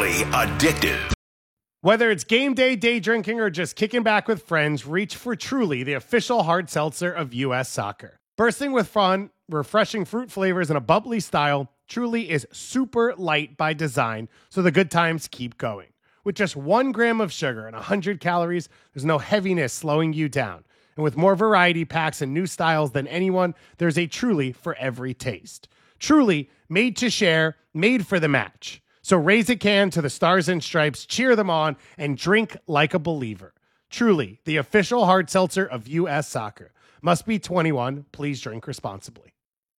Truly addictive. Whether it's game day drinking, or just kicking back with friends, reach for Truly, the official hard seltzer of U.S. Soccer. Bursting with fun, refreshing fruit flavors, and a bubbly style, Truly is super light by design, so the good times keep going. With just 1 gram of sugar and 100 calories, there's no heaviness slowing you down. And with more variety packs and new styles than anyone, there's a Truly for every taste. Truly, made to share, made for the match. So raise a can to the Stars and Stripes, cheer them on, and drink like a believer. Truly, the official hard seltzer of U.S. Soccer. Must be 21. Please drink responsibly.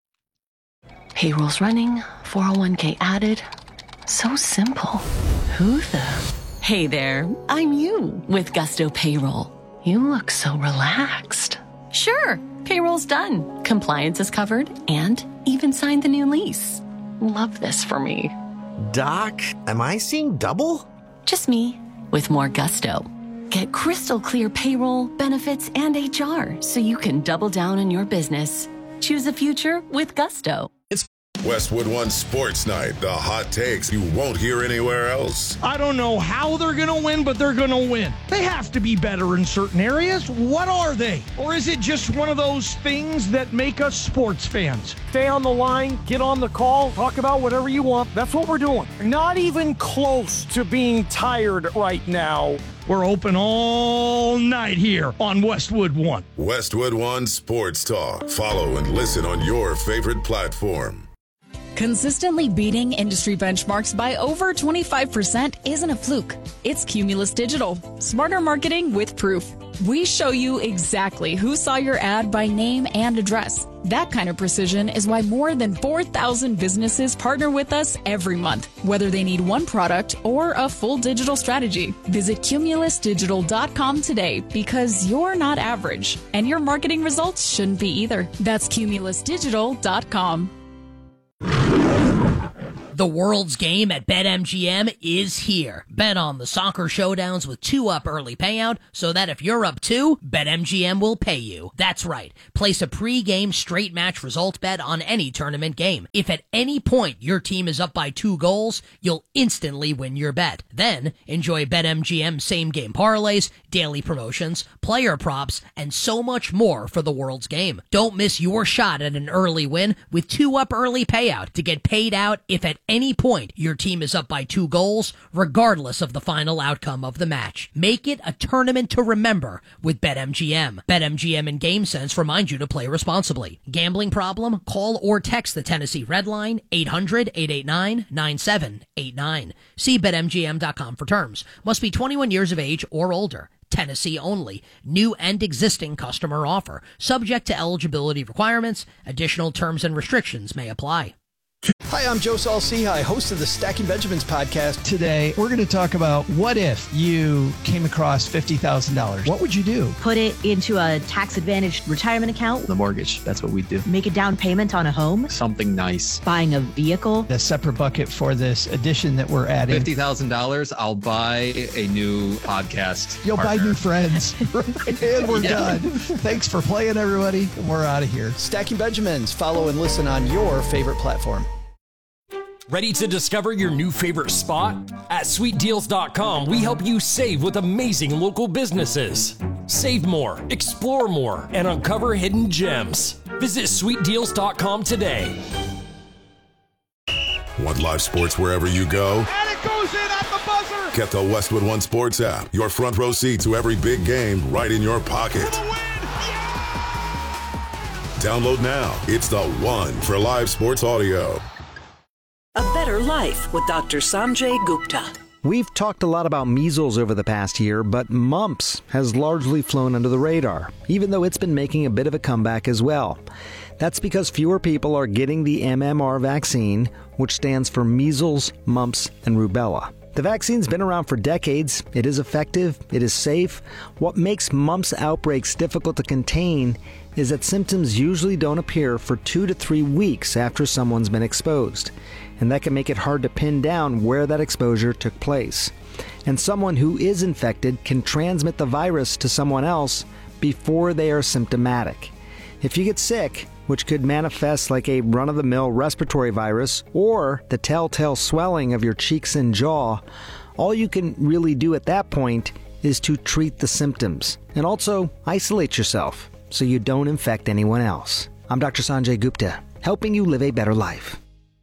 Payroll's running, 401k added. So simple. Who the? Hey there, I'm you with Gusto Payroll. You look so relaxed. Sure, payroll's done. Compliance is covered and even signed the new lease. Love this for me. Doc, am I seeing double? Just me, with more gusto. Get crystal clear payroll, benefits, and HR so you can double down on your business. Choose a future with gusto. Westwood One Sports Night, the hot takes you won't hear anywhere else. I don't know how they're going to win, but they're going to win. They have to be better in certain areas. What are they? Or is it just one of those things that make us sports fans? Stay on the line, get on the call, talk about whatever you want. That's what we're doing. Not even close to being tired right now. We're open all night here on Westwood One. Westwood One Sports Talk. Follow and listen on your favorite platform. Consistently beating industry benchmarks by over 25% isn't a fluke. It's Cumulus Digital. Smarter marketing with proof. We show you exactly who saw your ad by name and address. That kind of precision is why more than 4,000 businesses partner with us every month, whether they need one product or a full digital strategy. Visit cumulusdigital.com today because you're not average, and your marketing results shouldn't be either. That's cumulusdigital.com. The world's game at BetMGM is here. Bet on the soccer showdowns with 2-up early payout so that if you're up 2, BetMGM will pay you. That's right. Place a pre-game straight match result bet on any tournament game. If at any point your team is up by 2 goals, you'll instantly win your bet. Then enjoy BetMGM same-game parlays, daily promotions, player props, and so much more for the world's game. Don't miss your shot at an early win with 2-up early payout to get paid out if at any point your team is up by 2 goals, regardless of the final outcome of the match. Make it a tournament to remember with BetMGM. BetMGM and GameSense remind you to play responsibly. Gambling problem? Call or text the Tennessee Red Line 800-889-9789. See BetMGM.com for terms. Must be 21 years of age or older. Tennessee only. New and existing customer offer. Subject to eligibility requirements. Additional terms and restrictions may apply. Hi, I'm Joe Saul-Sehy, host of the Stacking Benjamins podcast. Today, we're going to talk about what if you came across $50,000. What would you do? Put it into a tax-advantaged retirement account. The mortgage, that's what we do. Make a down payment on a home. Something nice. Buying a vehicle. A separate bucket for this addition that we're adding. $50,000, I'll buy a new podcast You'll partner. buy new friends. And we're done. Thanks for playing, everybody. We're out of here. Stacking Benjamins. Follow and listen on your favorite platform. Ready to discover your new favorite spot? At sweetdeals.com, we help you save with amazing local businesses. Save more, explore more, and uncover hidden gems. Visit sweetdeals.com today. Want live sports wherever you go? And it goes in at the buzzer! Get the Westwood One Sports app. Your front row seat to every big game right in your pocket. Download now. It's the one for live sports audio. A Better Life with Dr. Sanjay Gupta. We've talked a lot about measles over the past year, but mumps has largely flown under the radar, even though it's been making a bit of a comeback as well. That's because fewer people are getting the MMR vaccine, which stands for measles, mumps, and rubella. The vaccine's been around for decades. It is effective. It is safe. What makes mumps outbreaks difficult to contain is that symptoms usually don't appear for 2 to 3 weeks after someone's been exposed. And that can make it hard to pin down where that exposure took place. And someone who is infected can transmit the virus to someone else before they are symptomatic. If you get sick, which could manifest like a run-of-the-mill respiratory virus or the telltale swelling of your cheeks and jaw, all you can really do at that point is to treat the symptoms and also isolate yourself so you don't infect anyone else. I'm Dr. Sanjay Gupta, helping you live a better life.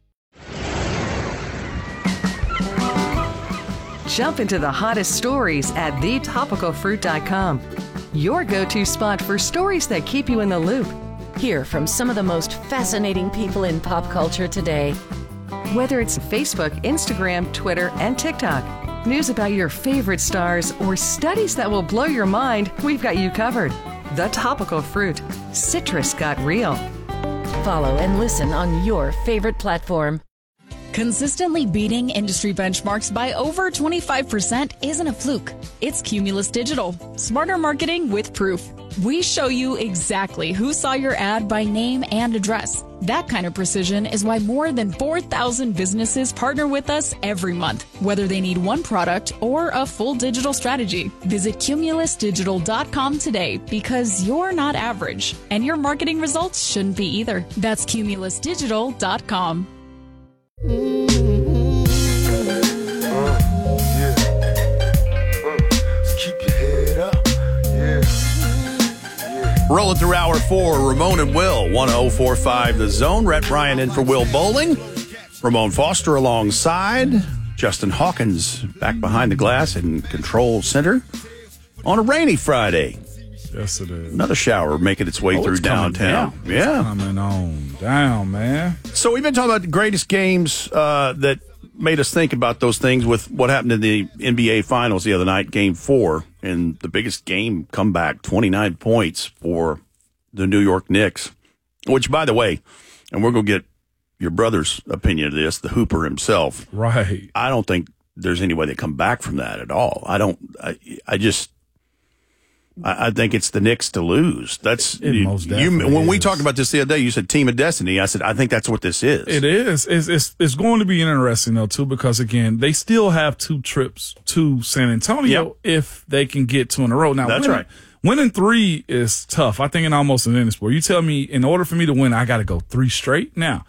Jump into the hottest stories at thetopicalfruit.com. Your go-to spot for stories that keep you in the loop. Hear from some of the most fascinating people in pop culture today. Whether it's Facebook, Instagram, Twitter, and TikTok, news about your favorite stars, or studies that will blow your mind, we've got you covered. The Topical Fruit. Citrus got real. Follow and listen on your favorite platform. Consistently beating industry benchmarks by over 25% isn't a fluke. It's Cumulus Digital. Smarter marketing with proof. We show you exactly who saw your ad by name and address. That kind of precision is why more than 4,000 businesses partner with us every month, whether they need one product or a full digital strategy. Visit cumulusdigital.com today because you're not average, and your marketing results shouldn't be either. That's cumulusdigital.com. Rolling through hour 4, Ramon and Will, 1045 The Zone. Rhett Bryan in for Will Bowling. Ramon Foster alongside. Justin Hawkins back behind the glass in Control Center on a rainy Friday. Yes, it is. Another shower making its way through downtown. Yeah. It's coming on down, man. So we've been talking about the greatest games that made us think about those things with what happened in the NBA Finals the other night, Game 4, and the biggest game comeback, 29 points for the New York Knicks, which, by the way, and we're going to get your brother's opinion of this, the Hooper himself. Right. I don't think there's any way they come back from that at all. I think it's the Knicks to lose. That's most definitely when we is. talked about this the other day, you said Team of Destiny. I said, I think that's what this is. It is. It's going to be interesting, though, too, because, again, they still have 2 trips to San Antonio if they can get 2 in a row. Now, that's right. Winning 3 is tough. I think in almost any sport. You tell me, in order for me to win, I got to go 3 straight. Now,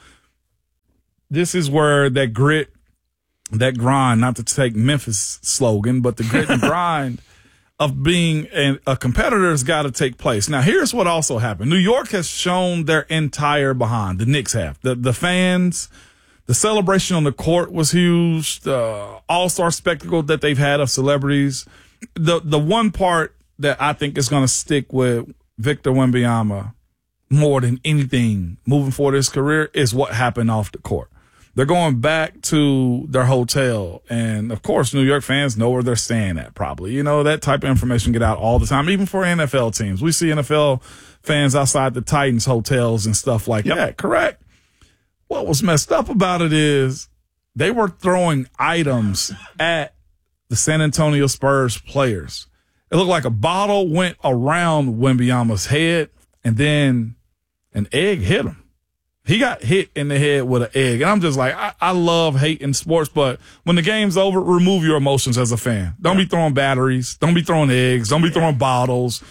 this is where that grit, that grind, not to take Memphis slogan, but the grit and grind of being a competitor has got to take place. Now, here's what also happened. New York has shown their entire behind. The Knicks have. The fans, the celebration on the court was huge. The all-star spectacle that they've had of celebrities. The one part that I think is going to stick with Victor Wembanyama more than anything moving forward his career is what happened off the court. They're going back to their hotel, and of course, New York fans know where they're staying at. Probably, that type of information get out all the time, even for NFL teams. We see NFL fans outside the Titans hotels and stuff like that. Correct. What was messed up about it is they were throwing items at the San Antonio Spurs players. It looked like a bottle went around Wembanyama's head, and then an egg hit him. He got hit in the head with an egg. And I'm just like, I love hate in sports, but when the game's over, remove your emotions as a fan. Don't be throwing batteries. Don't be throwing eggs. Don't be throwing bottles.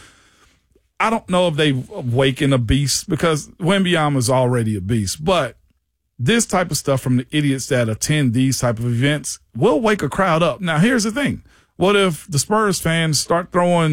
I don't know if they've awakened a beast because Wembanyama's already a beast. But this type of stuff from the idiots that attend these type of events will wake a crowd up. Now, here's the thing. What if the Spurs fans start throwing,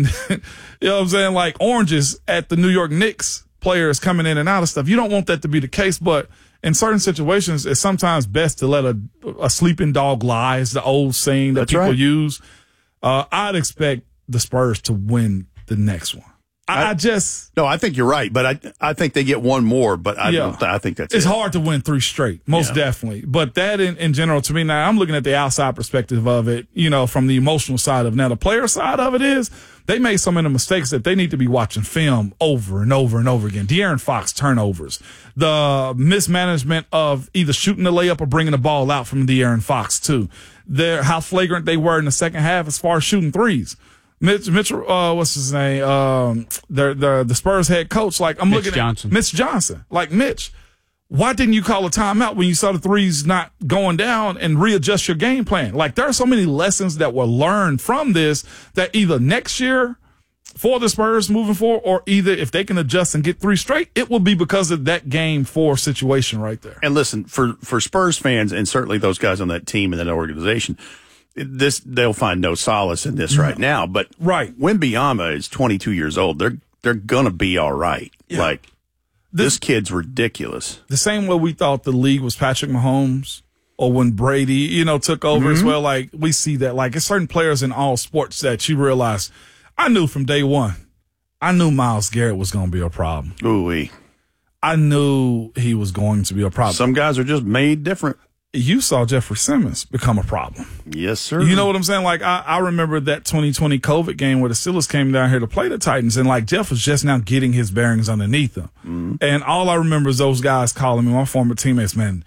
like oranges at the New York Knicks players coming in and out of stuff? You don't want that to be the case, but in certain situations, it's sometimes best to let a sleeping dog lie. It's the old saying that people use. I'd expect the Spurs to win the next one. I think you're right, but I think they get one more, but I think that's it's hard to win 3 straight, most definitely. But that in general, to me, now I'm looking at the outside perspective of it, from the emotional side of it. Now, the player side of it is they made so many mistakes that they need to be watching film over and over and over again. De'Aaron Fox turnovers, the mismanagement of either shooting the layup or bringing the ball out from De'Aaron Fox too. How flagrant they were in the second half as far as shooting threes. Mitchell, what's his name? The Spurs head coach. Like I'm looking at Mitch Johnson. Like Mitch, why didn't you call a timeout when you saw the threes not going down and readjust your game plan? Like there are so many lessons that were learned from this that either next year for the Spurs moving forward, or either if they can adjust and get 3 straight, it will be because of that Game 4 situation right there. And listen, for Spurs fans and certainly those guys on that team and that organization, they'll find no solace in this right now. But Wembanyama is 22 years old. They're gonna be all right. Yeah. Like this kid's ridiculous. The same way we thought the league was Patrick Mahomes, or when Brady, took over as well. Like we see that. Like it's certain players in all sports that you realize. I knew from day one. I knew Myles Garrett was going to be a problem. Ooh-wee. I knew he was going to be a problem. Some guys are just made different. You saw Jeffrey Simmons become a problem. Yes, sir. You know what I'm saying? Like, I remember that 2020 COVID game where the Steelers came down here to play the Titans, and, like, Jeff was just now getting his bearings underneath him. Mm-hmm. And all I remember is those guys calling me, my former teammates, man,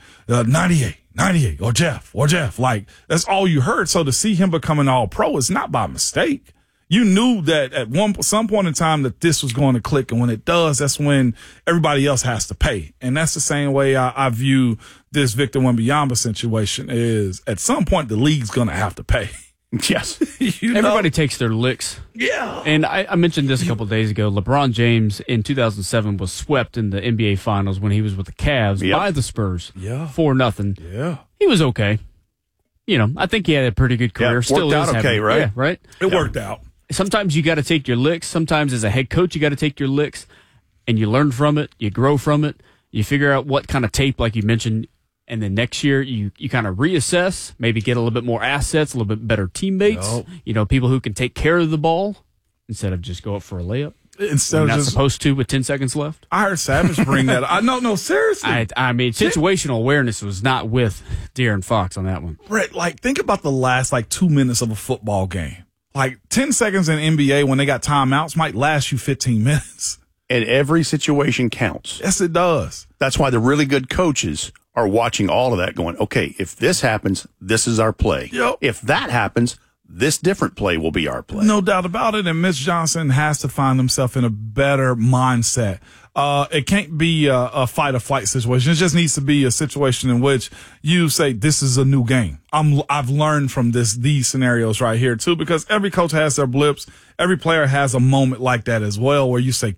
98, or Jeff. Like, that's all you heard. So to see him become an all-pro is not by mistake. You knew that at some point in time that this was going to click, and when it does, that's when everybody else has to pay. And that's the same way I view this Victor Wembanyama situation is at some point the league's going to have to pay. Yes. Everybody takes their licks. Yeah. And I mentioned this a couple of days ago. LeBron James in 2007 was swept in the NBA Finals when he was with the Cavs by the Spurs. Yeah. 4-0. Yeah. He was okay. I think he had a pretty good career. Yeah, Still worked out okay, right? Yeah, right? It worked out. Sometimes you got to take your licks. Sometimes as a head coach, you got to take your licks, and you learn from it. You grow from it. You figure out what kind of tape, like you mentioned, and then next year you kind of reassess, maybe get a little bit more assets, a little bit better teammates, people who can take care of the ball instead of just go up for a layup. Instead of not just supposed to with 10 seconds left. I heard Savage bring that up. No, seriously. I mean, situational awareness was not with De'Aaron Fox on that one. Brett, like, think about the last, 2 minutes of a football game. 10 seconds in NBA when they got timeouts might last you 15 minutes. And every situation counts. Yes, it does. That's why the really good coaches are watching all of that going, okay, if this happens, this is our play. Yep. If that happens, this different play will be our play. No doubt about it. And Mitch Johnson has to find himself in a better mindset. It can't be a fight or flight situation. It just needs to be a situation in which you say, this is a new game. I've learned from these scenarios right here too, because every coach has their blips. Every player has a moment like that as well, where you say,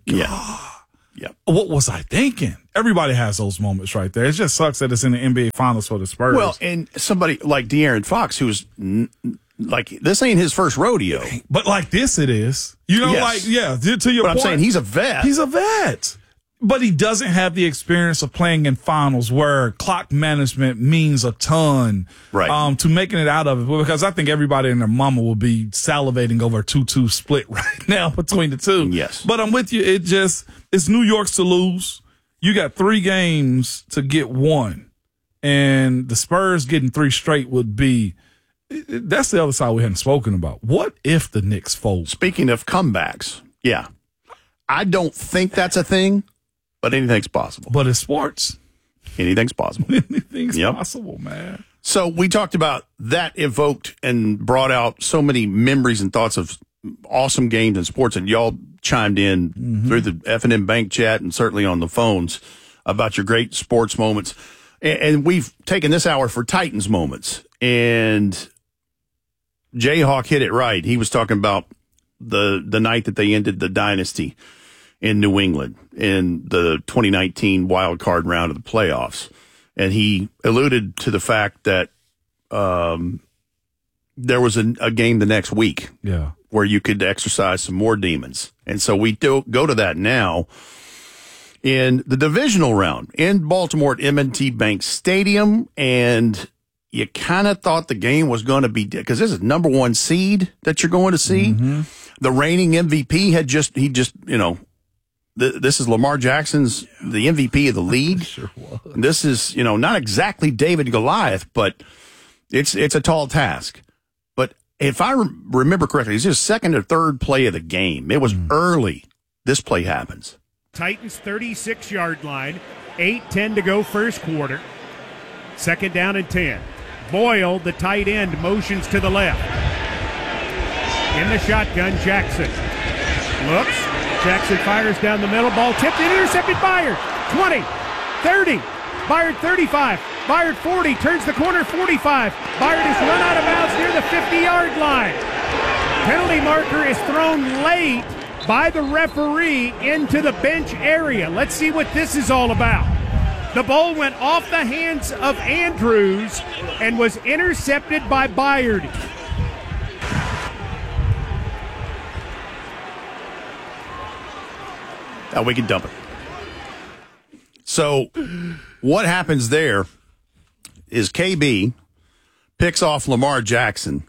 what was I thinking? Everybody has those moments right there. It just sucks that it's in the NBA Finals for the Spurs. Well, and somebody like De'Aaron Fox, who's this ain't his first rodeo. But like this it is. To your point. I'm saying he's a vet. He's a vet. But he doesn't have the experience of playing in finals where clock management means a ton to making it out of it. Because I think everybody and their mama will be salivating over a 2-2 split right now between the two. Yes. But I'm with you. It's New York's to lose. You got 3 games to get 1. And the Spurs getting 3 straight would be – that's the other side we hadn't spoken about. What if the Knicks fold? Speaking of comebacks, I don't think that's a thing. But anything's possible. But it's sports. Anything's possible. Anything's possible, man. So we talked about that evoked and brought out so many memories and thoughts of awesome games and sports, and y'all chimed in through the F&M Bank chat and certainly on the phones about your great sports moments. And we've taken this hour for Titans moments. And Jayhawk hit it right. He was talking about the night that they ended the dynasty in New England in the 2019 wild card round of the playoffs. And he alluded to the fact that there was a game the next week where you could exercise some more demons. And so we go to that now in the divisional round in Baltimore at M&T Bank Stadium. And you kind of thought the game was going to be, because this is number 1 seed that you're going to see. Mm-hmm. The reigning MVP this is Lamar Jackson's the MVP of the league. Sure was. This is, not exactly David and Goliath, but it's a tall task. But if I remember correctly, it's just second or third play of the game. It was early. This play happens. Titans 36-yard line, 8:10 to go first quarter. Second down and 10. Boyle, the tight end, motions to the left. In the shotgun, Jackson looks. Jackson fires down the middle. Ball tipped and intercepted. Byard. 20, 30. Byard 35. Byard 40. Turns the corner. 45. Byard is run out of bounds near the 50-yard line. Penalty marker is thrown late by the referee into the bench area. Let's see what this is all about. The ball went off the hands of Andrews and was intercepted by Byard. Now we can dump it. So what happens there is KB picks off Lamar Jackson,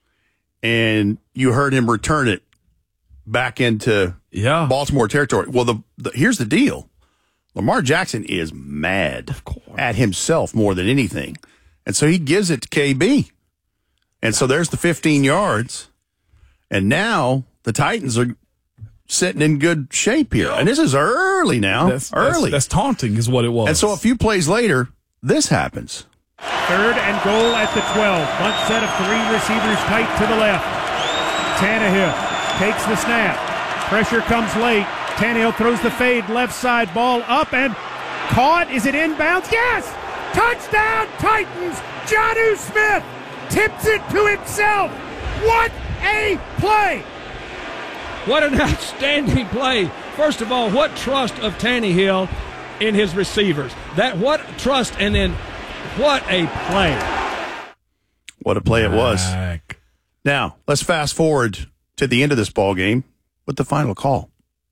and you heard him return it back into Baltimore territory. Well, here's the deal. Lamar Jackson is mad at himself more than anything. And so he gives it to KB. And so there's the 15 yards. And now the Titans are sitting in good shape here. And this is early now. That's taunting is what it was. And so a few plays later, this happens. 3rd and goal at the 12. Bunch set of 3 receivers tight to the left. Tannehill takes the snap. Pressure comes late. Tannehill throws the fade left side. Ball up and caught. Is it inbounds? Yes! Touchdown Titans! Jonnu Smith tips it to himself. What a play! What an outstanding play. First of all, what trust of Tannehill in his receivers. What trust, and then what a play. What a play it was. Now, let's fast forward to the end of this ball game with the final call.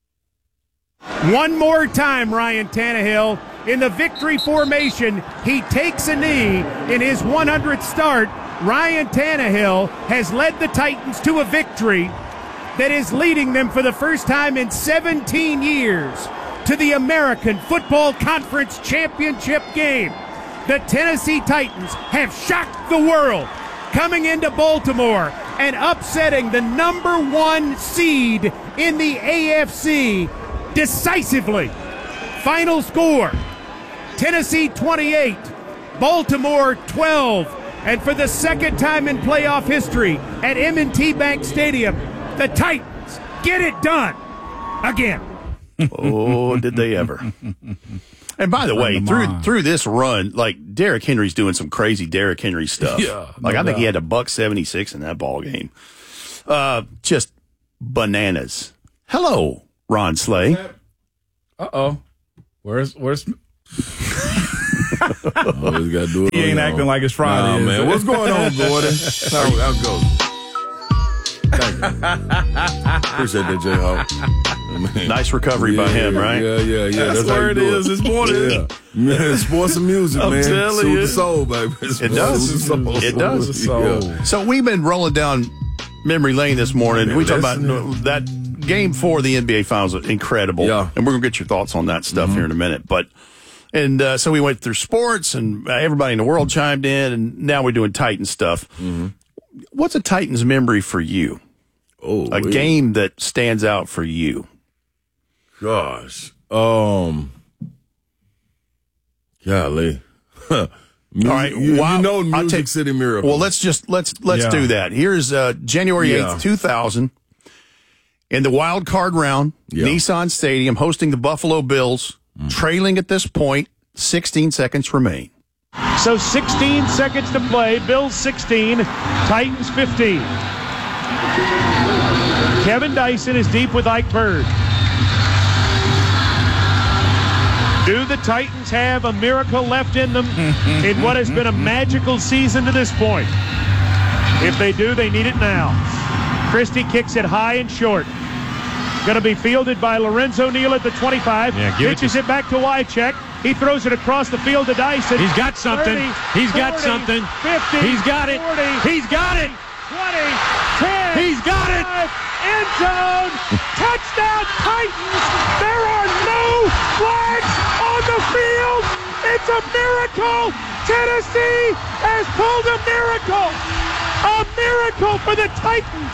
One more time, Ryan Tannehill. In the victory formation, he takes a knee in his 100th start. Ryan Tannehill has led the Titans to a victory that is leading them for the first time in 17 years to the American Football Conference Championship game. The Tennessee Titans have shocked the world, coming into Baltimore and upsetting the number 1 seed in the AFC decisively. Final score, Tennessee 28, Baltimore 12. And for the second time in playoff history at M&T Bank Stadium, the Titans get it done again. Oh, did they ever. And by the way, through this run, like, Derrick Henry's doing some crazy Derrick Henry stuff. I think he had a $176 in that ball game. Just bananas. Hello, Ron Slay. Where's Always gotta do it. He ain't acting like it's Friday. Man, what's going on, Gordon? How goes? Thank you. Appreciate that, J-Hawk. Nice recovery by him, right? Yeah. That's where it is this morning. Yeah. Sports and music, man. Telling you. The soul, baby. It does. It does. Yeah. So we've been rolling down memory lane this morning. Man, we talked about that game 4 of the NBA Finals. Incredible. Yeah. And we're going to get your thoughts on that stuff here in a minute. So we went through sports, and everybody in the world chimed in, and now we're doing Titans stuff. Mm-hmm. What's a Titans memory for you? A game that stands out for you? Gosh. Golly. All right. You know Music City Miracle. Well, let's do that. Here's January 8th, 2000. In the wild card round, Nissan Stadium, hosting the Buffalo Bills, trailing at this point, 16 seconds remain. So 16 seconds to play. Bills 16, Titans 15. Kevin Dyson is deep with Ike Bird. Do the Titans have a miracle left in them in what has been a magical season to this point? If they do, they need it now. Christie kicks it high and short. Going to be fielded by Lorenzo Neal at the 25. Pitches it back to Wycheck. He throws it across the field to Dyson. He's got something. 30, He's 40, got something. 50. He's got it. 40, He's got it. 20, 10. He's got it. End zone. Touchdown Titans. There are no flags on the field. It's a miracle. Tennessee has pulled a miracle. A miracle for the Titans.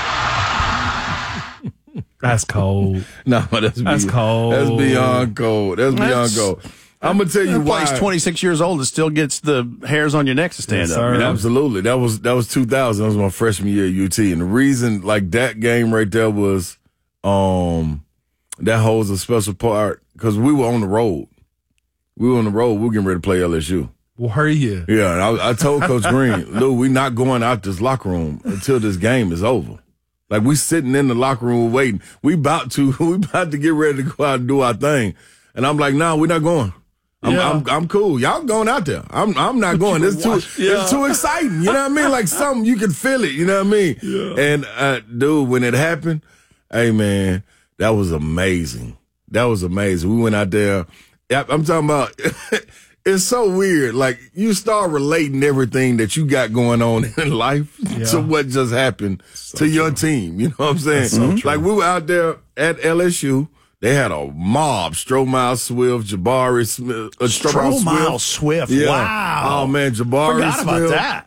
That's cold. No, that's cold. That's beyond cold. That's beyond cold. I'm gonna tell you why. He's 26 years old and still gets the hairs on your neck to stand up. You know? Absolutely. That was 2000. That was my freshman year at UT, and the reason like that game right there was that holds a special part because we were on the road. We were getting ready to play LSU. Were you? Yeah, and I told Coach Green, Lou, we're not going out this locker room until this game is over. Like we sitting in the locker room waiting. We about to get ready to go out and do our thing. And I'm like, no, we're not going. I'm cool. Y'all going out there. I'm not going. It's too exciting. You know what I mean? Like something you can feel it. You know what I mean? Yeah. And dude, when it happened, hey man, that was amazing. That was amazing. We went out there. I'm talking about. It's so weird. Like you start relating everything that you got going on in life to what just happened to your team. You know what I'm saying? So like we were out there at LSU. They had a mob. Stromile Swift, Jabari Smith. Stromile Swift. Yeah. Wow. Oh, man, Jabari Forgot Smith. about that.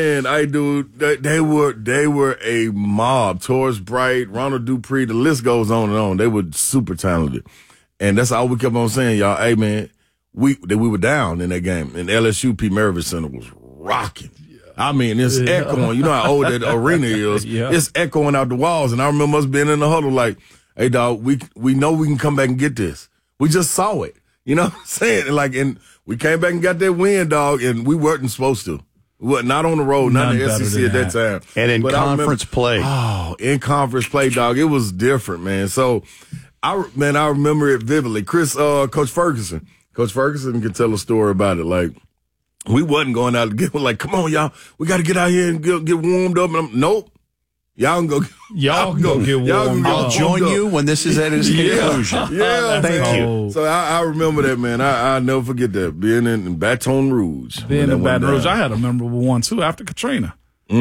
Man, they were a mob. Taurus Bright, Ronald Dupree, the list goes on and on. They were super talented. And that's all we kept on saying, y'all. Hey, man, we were down in that game. And LSU Pete Maravich Center was rocking. I mean, it's echoing. You know how old that arena is. It's echoing out the walls. And I remember us being in the huddle like, hey, dog, we know we can come back and get this. We just saw it. You know what I'm saying? Like, and we came back and got that win, dog, and we weren't supposed to. We were not on the road, not in the SEC at that time. And in conference play. Oh, in conference play, dog, it was different, man. So, I remember it vividly. Coach Ferguson can tell a story about it. Like, we wasn't going out to get, like, come on, y'all, we got to get out here and get warmed up. And nope. Y'all can go get warm. I'll join you when this is at its conclusion. Yeah, thank you. So I remember that, man. I'll never forget that. Being in Baton Rouge. Being in Baton Rouge, I had a memorable one too after Katrina.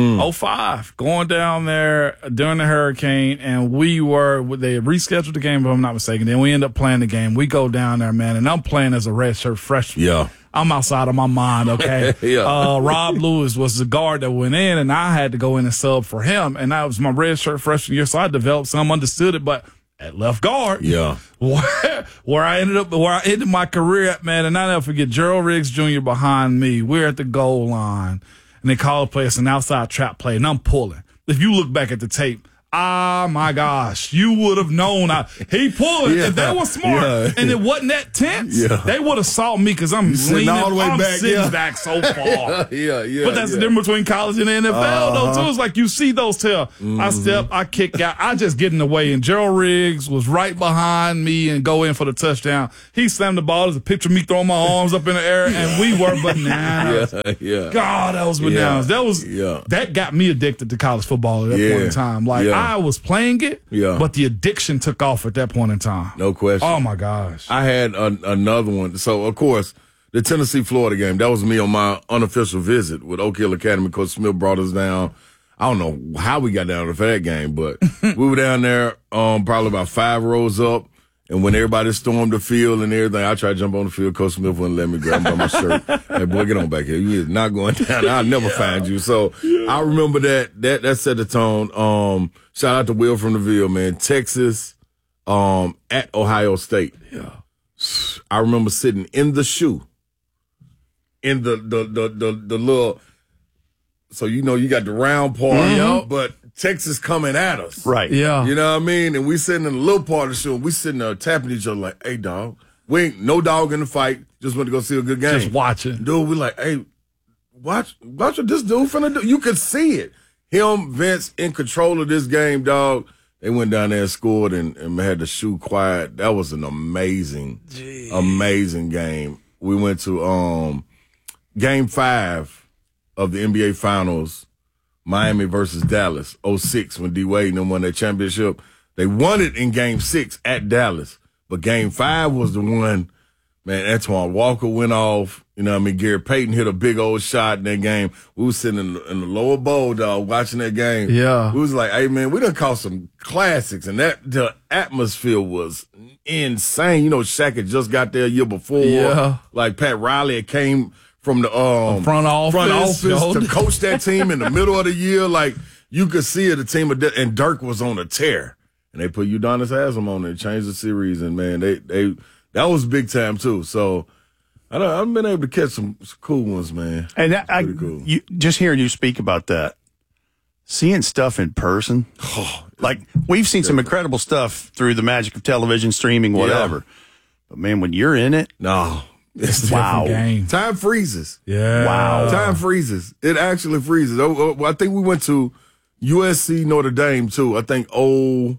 05, going down there during the hurricane, and they rescheduled the game, if I'm not mistaken. Then we end up playing the game. We go down there, man, and I'm playing as a redshirt freshman. Yeah. I'm outside of my mind, okay? Rob Lewis was the guard that went in, and I had to go in and sub for him, and that was my redshirt freshman year, so I developed some, understood it, but at left guard, where I ended my career at, man, and I'll never forget Gerald Riggs Jr. behind me. We're at the goal line, and they call a play, it's an outside trap play, and I'm pulling. If you look back at the tape, oh my gosh, you would have known he pulled. If they were smart and it wasn't that tense, they would have saw me because I'm leaning all the way back, sitting back so far. But that's the difference between college and the NFL, though, too. It's like you see those tell. I step, I kick out, I just get in the way. And Gerald Riggs was right behind me and go in for the touchdown. He slammed the ball. There's a picture of me throwing my arms up in the air, and we were bananas. God, that was bananas. That got me addicted to college football at that point in time. Like, I was playing it, but the addiction took off at that point in time. No question. Oh, my gosh. I had another one. So, of course, the Tennessee-Florida game, that was me on my unofficial visit with Oak Hill Academy. Coach Smith brought us down. I don't know how we got down for that game, but we were down there probably about 5 rows up. And when everybody stormed the field and everything, I tried to jump on the field. Coach Smith wouldn't let me grab him by my shirt. Hey, boy, get on back here. You is not going down. I'll never find you. So I remember that set the tone. Shout out to Will from the Ville, man. Texas at Ohio State. Yeah. I remember sitting in the shoe. In the little, so you know you got the round part, but Texas coming at us. Right. Yeah. You know what I mean? And we sitting in the little part of the show, and we sitting there tapping each other like, hey, dog, we ain't no dog in the fight. Just went to go see a good game. Just watching. Dude, we like, hey, watch what this dude finna do. You could see it. Him, Vince, in control of this game, dog. They went down there and scored and had the shoe quiet. That was an amazing game. We went to Game 5 of the NBA Finals, Miami versus Dallas, 06, when D. Wade and them won that championship. They won it in Game 6 at Dallas. But Game 5 was the one, man, Antoine Walker went off. You know what I mean? Gary Payton hit a big old shot in that game. We was sitting in the lower bowl, dog, watching that game. Yeah. We was like, hey, man, we done caught some classics. And the atmosphere was insane. You know, Shaq had just got there a year before. Yeah. Like Pat Riley had came from the front office to coach that team in the middle of the year. Like, you could see it, the team and Dirk was on a tear. And they put Udonis Haslem on it and changed the series. And, man, that was big time, too. So, I've been able to catch some cool ones, man. And cool. Just hearing you speak about that, seeing stuff in person, like we've seen some incredible stuff through the magic of television, streaming, whatever. Yeah. But, man, when you're in it, it's wow. Game. Time freezes. Yeah. Wow. Time freezes. It actually freezes. I think we went to USC Notre Dame, too. I think 01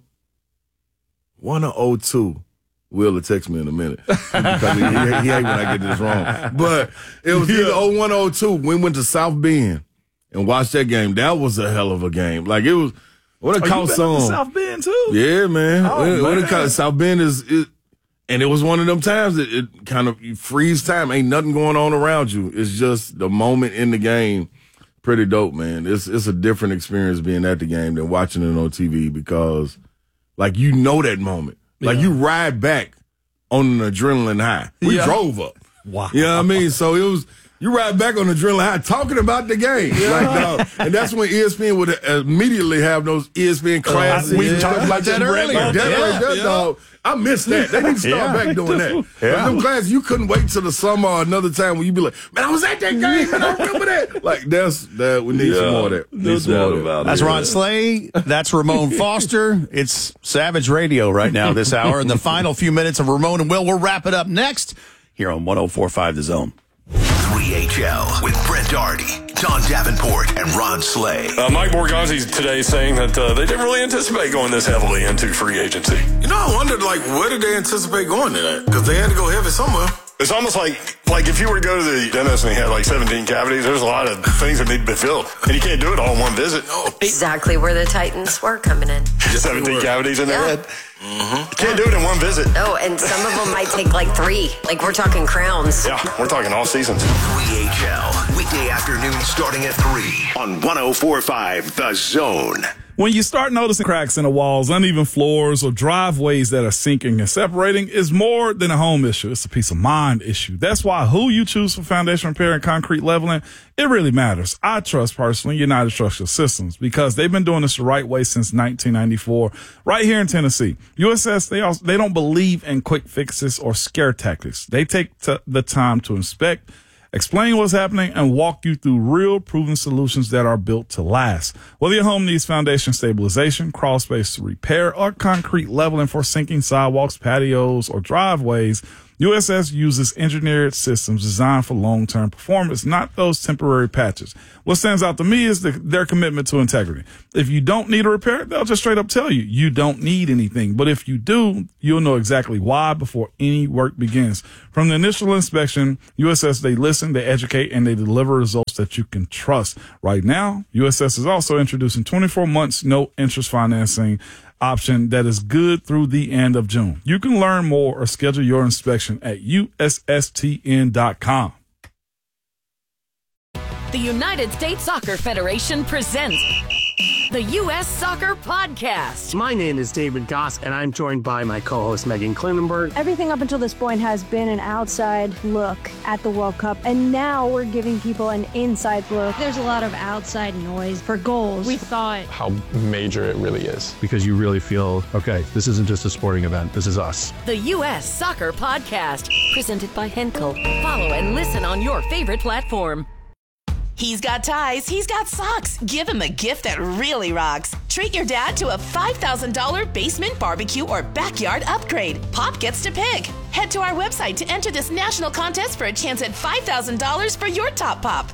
or 02. Will text me in a minute because he hate when I get this wrong. But it was either 01 or 02. We went to South Bend and watched that game. That was a hell of a game. Like, it was, what it caught some. South Bend, too? Yeah, man. Oh, man. South Bend and it was one of them times that it kind of, you freeze time. Ain't nothing going on around you. It's just the moment in the game. Pretty dope, man. It's a different experience being at the game than watching it on TV because, like, you know that moment. Like, you ride back on an adrenaline high. We drove up. Wow. You know what I mean? So it was, you ride back on adrenaline high talking about the game. Like, and that's when ESPN would immediately have those ESPN classes. We talked about that earlier. Dog. I missed that. They need to start back doing that. But them classes, you couldn't wait till the summer or another time when you be like, man, I was at that game and I remember that. Like, we need some more of that. That's Ron Slay. That's Ramon Foster. It's Savage Radio right now this hour. In the final few minutes of Ramon and Will, we'll wrap it up next here on 104.5 The Zone. 3HL with Brent Doherty, Don Davenport, and Ron Slay. Mike Borgazzi today saying that they didn't really anticipate going this heavily into free agency. You know, I wondered, like, where did they anticipate going to that? Because they had to go heavy somewhere. It's almost like if you were to go to the dentist and he had like 17 cavities, there's a lot of things that need to be filled. And you can't do it all in one visit. No. Exactly where the Titans were coming in. 17 cavities in their head. Mm-hmm. You can't do it in one visit. Oh, and some of them might take like 3. Like, we're talking crowns. Yeah, we're talking all seasons. 3HL, weekday afternoon starting at 3 on 104.5 The Zone. When you start noticing cracks in the walls, uneven floors, or driveways that are sinking and separating, it's more than a home issue. It's a peace of mind issue. That's why who you choose for foundation repair and concrete leveling, it really matters. I trust personally United Structural Systems because they've been doing this the right way since 1994, right here in Tennessee. USS, they don't believe in quick fixes or scare tactics. They take the time to inspect, explain what's happening, and walk you through real proven solutions that are built to last. Whether your home needs foundation stabilization, crawl space repair, or concrete leveling for sinking sidewalks, patios, or driveways, USS uses engineered systems designed for long-term performance, not those temporary patches. What stands out to me is their commitment to integrity. If you don't need a repair, they'll just straight up tell you you don't need anything. But if you do, you'll know exactly why before any work begins. From the initial inspection, USS, they listen, they educate, and they deliver results that you can trust. Right now, USS is also introducing 24 months no interest financing option that is good through the end of June. You can learn more or schedule your inspection at USSTN.com. The United States Soccer Federation presents the U.S. Soccer Podcast. My name is David Goss, and I'm joined by my co-host Megan Klinenberg. Everything up until this point has been an outside look at the World Cup, and now we're giving people an inside look. There's a lot of outside noise for goals. We thought how major it really is. Because you really feel, okay, this isn't just a sporting event, this is us. The U.S. Soccer Podcast, presented by Henkel. Follow and listen on your favorite platform. He's got ties, he's got socks. Give him a gift that really rocks. Treat your dad to a $5,000 basement barbecue or backyard upgrade. Pop gets to pick. Head to our website to enter this national contest for a chance at $5,000 for your top pop.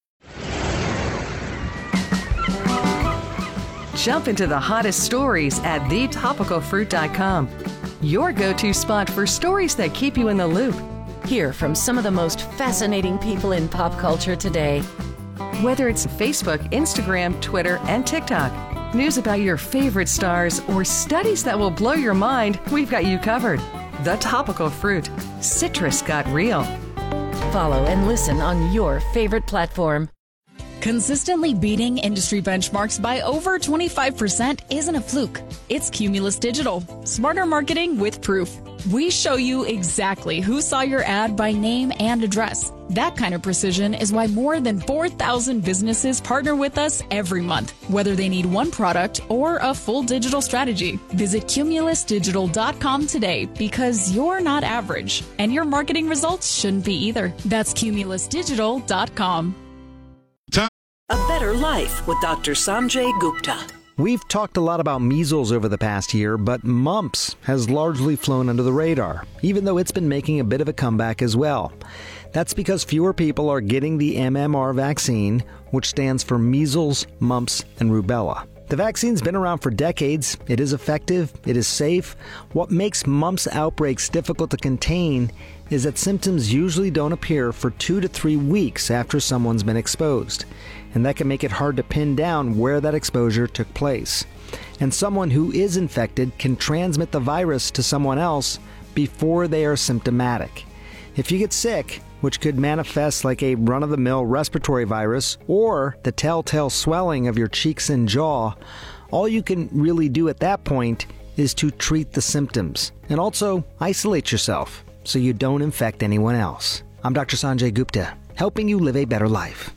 Jump into the hottest stories at thetopicalfruit.com. Your go-to spot for stories that keep you in the loop. Hear from some of the most fascinating people in pop culture today. Whether it's Facebook, Instagram, Twitter, and TikTok, news about your favorite stars, or studies that will blow your mind, we've got you covered. The Topical Fruit. Citrus got real. Follow and listen on your favorite platform. Consistently beating industry benchmarks by over 25% isn't a fluke. It's Cumulus Digital. Smarter marketing with proof. We show you exactly who saw your ad by name and address. That kind of precision is why more than 4,000 businesses partner with us every month, whether they need one product or a full digital strategy. Visit cumulusdigital.com today because you're not average, and your marketing results shouldn't be either. That's cumulusdigital.com. A Better Life with Dr. Sanjay Gupta. We've talked a lot about measles over the past year, but mumps has largely flown under the radar, even though it's been making a bit of a comeback as well. That's because fewer people are getting the MMR vaccine, which stands for measles, mumps, and rubella. The vaccine's been around for decades. It is effective. It is safe. What makes mumps outbreaks difficult to contain is that symptoms usually don't appear for 2 to 3 weeks after someone's been exposed. And that can make it hard to pin down where that exposure took place. And someone who is infected can transmit the virus to someone else before they are symptomatic. If you get sick, which could manifest like a run-of-the-mill respiratory virus or the telltale swelling of your cheeks and jaw, all you can really do at that point is to treat the symptoms and also isolate yourself so you don't infect anyone else. I'm Dr. Sanjay Gupta, helping you live a better life.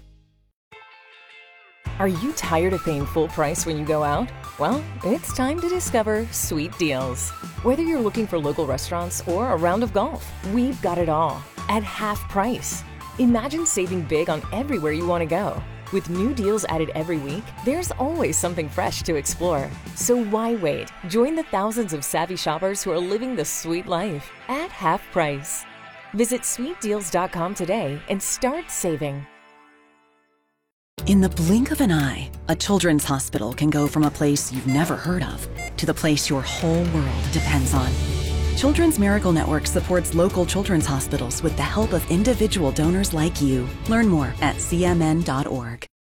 Are you tired of paying full price when you go out? Well, it's time to discover Sweet Deals. Whether you're looking for local restaurants or a round of golf, we've got it all at half price. Imagine saving big on everywhere you want to go. With new deals added every week, there's always something fresh to explore. So why wait? Join the thousands of savvy shoppers who are living the sweet life at half price. Visit sweetdeals.com today and start saving. In the blink of an eye, a children's hospital can go from a place you've never heard of to the place your whole world depends on. Children's Miracle Network supports local children's hospitals with the help of individual donors like you. Learn more at cmn.org.